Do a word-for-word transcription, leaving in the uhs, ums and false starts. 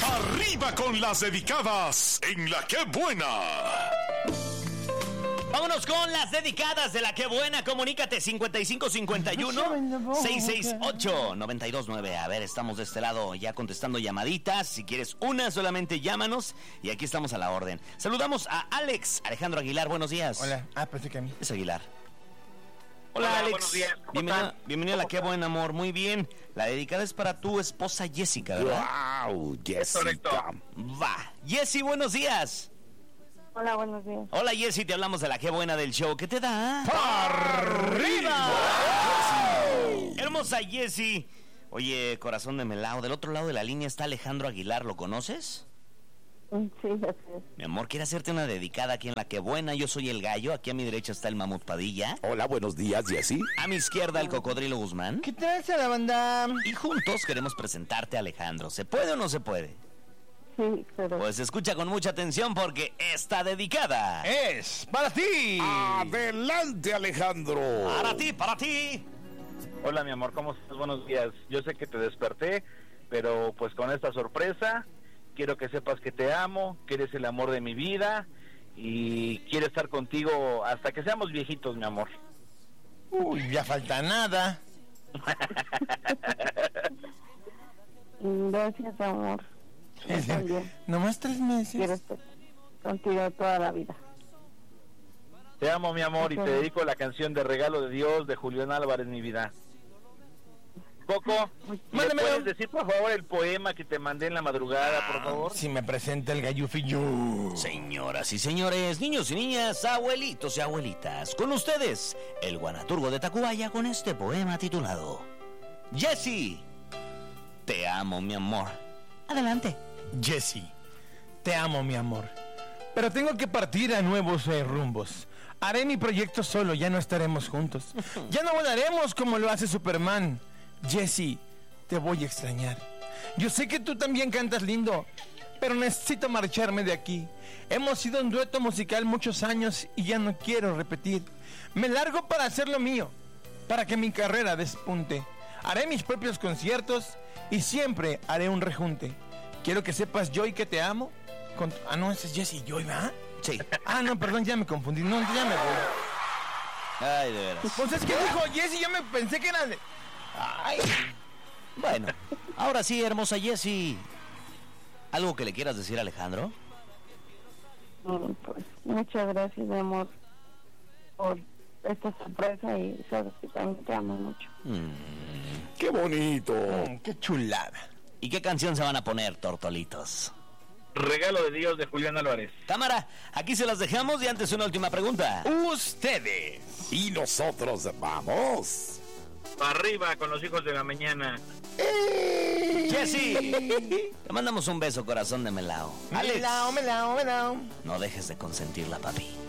Arriba con las dedicadas en La Que Buena. Vámonos con las dedicadas de La Que Buena. Comunícate cincuenta y cinco cincuenta y uno, seiscientos sesenta y ocho, noventa y dos nueve. A ver, estamos de este lado ya contestando llamaditas. Si quieres una, solamente llámanos. Y aquí estamos a la orden. Saludamos a Alex Alejandro Aguilar. Buenos días. Hola. Ah, pensé que a mí. Es Aguilar. Hola, Hola, Alex. buenos días. ¿Cómo Bienvenido, están? bienvenido a La Que Buena, amor. Muy bien. La dedicada es para tu esposa Jessica, ¿verdad? ¡Wow! Jessica. Correcto. Va. Jessy, buenos días. Hola, buenos días. Hola, Jessy, te hablamos de La Que Buena del show. ¿Qué te da? ¡Arriba! Hermosa Jessy. Oye, corazón de melao, del otro lado de la línea está Alejandro Aguilar. ¿Lo conoces? Sí, así es. Mi amor, quiere hacerte una dedicada aquí en La Que Buena. Yo soy el gallo. Aquí a mi derecha está el mamut Padilla. Hola, buenos días, Jessy. A mi izquierda el cocodrilo Guzmán. ¿Qué tal la banda? Y juntos queremos presentarte a Alejandro. ¿Se puede o no se puede? Sí, pero Pues escucha con mucha atención porque está dedicada. Es para ti. Adelante, Alejandro. Para ti, para ti. Hola, mi amor, ¿cómo estás? Buenos días. Yo sé que te desperté, pero pues con esta sorpresa, quiero que sepas que te amo, que eres el amor de mi vida y quiero estar contigo hasta que seamos viejitos, mi amor. Uy, ya falta nada. gracias, amor. Yo también Nomás tres meses. quiero estar contigo toda la vida. Te amo, mi amor, y te dedico la canción de Regalo de Dios de Julián Álvarez, mi vida. Coco, ¿me Mándamelo. puedes decir por favor el poema que te mandé en la madrugada, por favor? Si me presenta el gallufillo. Señoras y señores, niños y niñas, abuelitos y abuelitas, con ustedes, el guanaturgo de Tacubaya con este poema titulado Jessy, te amo, mi amor. Adelante. Jessy, te amo, mi amor. Pero tengo que partir a nuevos eh, rumbos. Haré mi proyecto solo, ya no estaremos juntos. Ya no volaremos como lo hace Superman. Jessy, te voy a extrañar. Yo sé que tú también cantas lindo, pero necesito marcharme de aquí. Hemos sido un dueto musical muchos años y ya no quiero repetir. Me largo para hacer lo mío, para que mi carrera despunte. Haré mis propios conciertos y siempre haré un rejunte. Quiero que sepas, Joy, que te amo. Con... Ah, no, ese es Jessy Joy, ¿verdad? Sí. Ah, no, perdón, ya me confundí. No, ya me voy. Ay, de veras. Pues es que dijo Jessy, yo me pensé que era de... Ay. Bueno, ahora sí, hermosa Jessy. ¿Algo que le quieras decir a Alejandro? Mm, Pues muchas gracias, mi amor, por esta sorpresa y sabes que también te amo mucho. ¡Qué bonito! Mm, qué chulada. ¿Y qué canción se van a poner, tortolitos? Regalo de Dios de Julián Álvarez. Cámara, aquí se las dejamos y antes una última pregunta. Ustedes. Y nosotros vamos. Arriba con los hijos de la mañana. Jessy, te mandamos un beso, corazón de melao. Alex, Melao, melao, melao. no dejes de consentirla, papi.